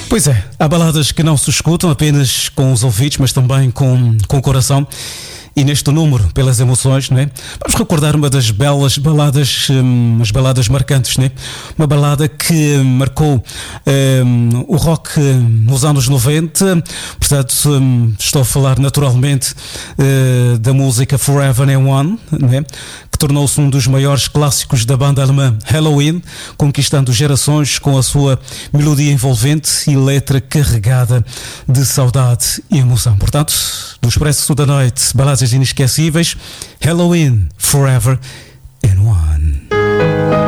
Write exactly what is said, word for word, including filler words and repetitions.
Pois é, há baladas que não se escutam apenas com os ouvidos, mas também com, com o coração. E neste número, pelas emoções, não é? Vamos recordar uma das belas baladas, hum, as baladas marcantes, não é? Uma balada que marcou hum, o rock nos anos noventa, portanto, hum, estou a falar naturalmente uh, da música Forever and One, não é? Que tornou-se um dos maiores clássicos da banda alemã Helloween, conquistando gerações com a sua melodia envolvente e letra carregada de saudade e emoção. Portanto, do Expresso da Noite, baladas inesquecíveis, Helloween, Forever and One.